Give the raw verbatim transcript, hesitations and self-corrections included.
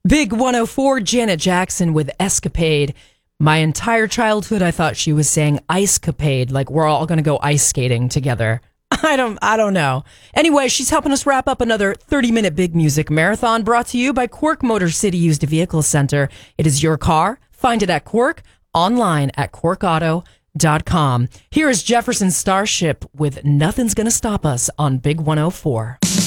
Big one oh four, Janet Jackson with Escapade. My entire childhood, I thought she was saying ice-capade, like we're all going to go ice skating together. I don't I don't know. Anyway, she's helping us wrap up another thirty-minute Big Music Marathon brought to you by Quirk Motor City Used Vehicle Center. It is your car. Find it at Quirk, online at quirk auto dot com. Here is Jefferson Starship with Nothing's Gonna Stop Us on Big one oh four.